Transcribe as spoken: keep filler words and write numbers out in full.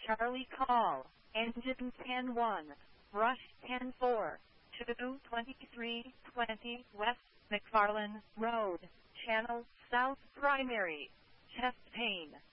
Charlie call, engine ten one, brush ten four, two twenty-three twenty West McFarland Road, channel south primary, chest pain.